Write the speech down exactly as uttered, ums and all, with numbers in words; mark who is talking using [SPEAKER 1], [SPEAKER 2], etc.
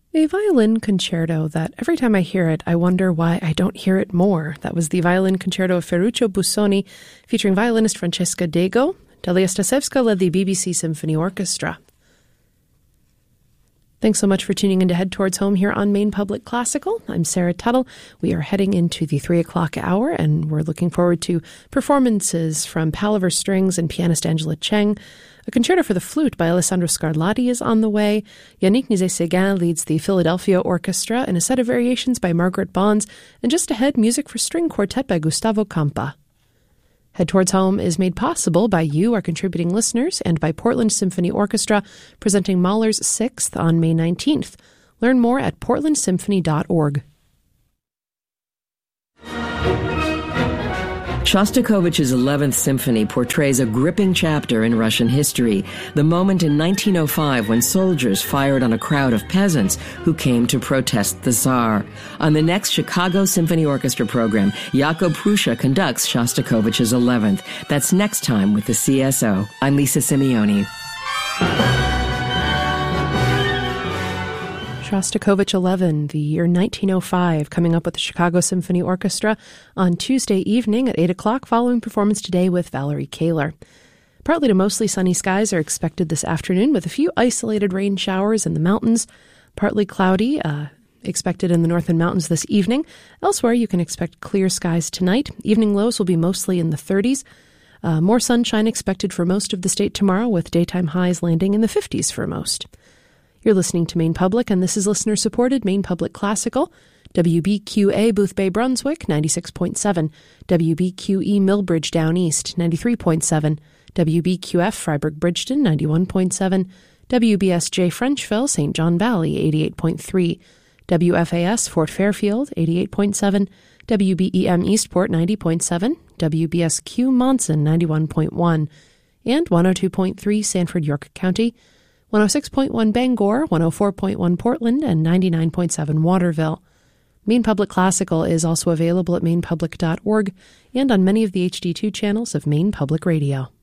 [SPEAKER 1] A violin concerto that every time I hear it, I wonder why I don't hear it more. That was the violin concerto of Ferruccio Busoni, featuring violinist Francesca Dego. Dalia Stasevska led the B B C Symphony Orchestra. Thanks so much for tuning in to Head Towards Home here on Maine Public Classical. I'm Sarah Tuttle. We are heading into the three o'clock hour, and we're looking forward to performances from Palaver Strings and pianist Angela Cheng. A concerto for the flute by Alessandro Scarlatti is on the way. Yannick Nézet-Séguin leads the Philadelphia Orchestra, and a set of variations by Margaret Bonds, and just ahead, music for string quartet by Gustavo Campa. Head Towards Home is made possible by you, our contributing listeners, and by Portland Symphony Orchestra, presenting Mahler's Sixth on May nineteenth. Learn more at portland symphony dot org.
[SPEAKER 2] Shostakovich's eleventh Symphony portrays a gripping chapter in Russian history, the moment in nineteen oh five when soldiers fired on a crowd of peasants who came to protest the Tsar. On the next Chicago Symphony Orchestra program, Jakub Prussia conducts Shostakovich's eleventh. That's next time with the C S O. I'm Lisa Simeoni.
[SPEAKER 1] Shostakovich eleven, the year nineteen oh five, coming up with the Chicago Symphony Orchestra on Tuesday evening at eight o'clock, following performance today with Valerie Kaler. Partly to mostly sunny skies are expected this afternoon, with a few isolated rain showers in the mountains. Partly cloudy, uh, expected in the northern mountains this evening. Elsewhere, you can expect clear skies tonight. Evening lows will be mostly in the thirties. Uh, more sunshine expected for most of the state tomorrow, with daytime highs landing in the fifties for most. You're listening to Maine Public, and this is listener-supported Maine Public Classical. W B Q A Boothbay Brunswick, ninety-six point seven. W B Q E Millbridge Down East, ninety-three point seven. W B Q F Freiburg Bridgeton, ninety-one point seven. W B S J Frenchville, Saint John Valley, eighty-eight point three. W F A S Fort Fairfield, eighty-eight point seven. W B E M Eastport, ninety point seven. W B S Q Monson, ninety-one point one. And one oh two point three Sanford, York County. one oh six point one Bangor, one oh four point one Portland, and ninety-nine point seven Waterville. Maine Public Classical is also available at maine public dot org and on many of the H D two channels of Maine Public Radio.